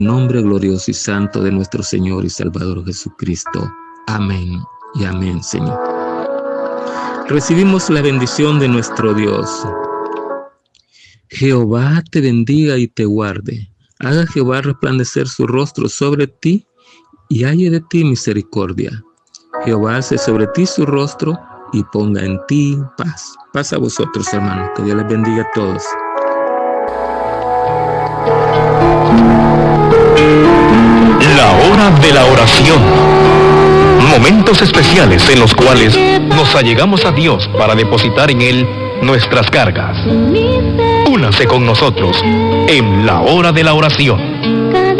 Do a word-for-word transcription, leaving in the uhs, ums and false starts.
Nombre glorioso y santo de nuestro Señor y Salvador Jesucristo. Amén y amén, Señor. Recibimos la bendición de nuestro Dios. Jehová te bendiga y te guarde. Haga Jehová resplandecer su rostro sobre ti y haya de ti misericordia. Jehová alce sobre ti su rostro y ponga en ti paz. Paz a vosotros, hermanos. Que Dios les bendiga a todos. La hora de la oración. Momentos especiales en los cuales nos allegamos a Dios para depositar en Él nuestras cargas. Únase con nosotros en la hora de la oración.